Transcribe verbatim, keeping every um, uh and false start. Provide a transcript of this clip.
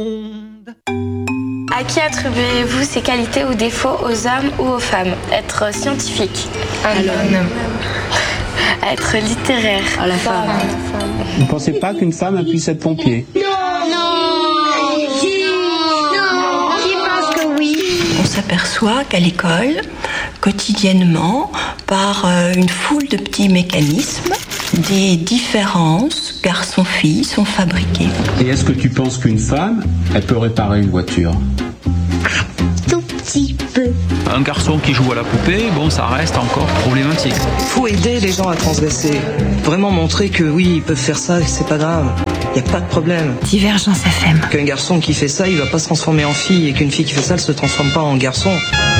À qui attribuez-vous ces qualités ou défauts, aux hommes ou aux femmes? Être scientifique, un homme. Être littéraire, à la femme. Vous ne pensez pas qu'une femme puisse être pompier? Non, non, qui, non, qui pense que oui? On s'aperçoit qu'à l'école, quotidiennement, par une foule de petits mécanismes, des différences garçons-filles sont fabriquées. Et est-ce que tu penses qu'une femme, elle peut réparer une voiture? Tout petit peu. Un garçon qui joue à la poupée, bon, ça reste encore problématique. Il faut aider les gens à transgresser. Vraiment montrer que oui, ils peuvent faire ça, c'est pas grave. Il n'y a pas de problème. Divergence F M. Qu'un garçon qui fait ça, il va pas se transformer en fille, et qu'une fille qui fait ça, elle se transforme pas en garçon.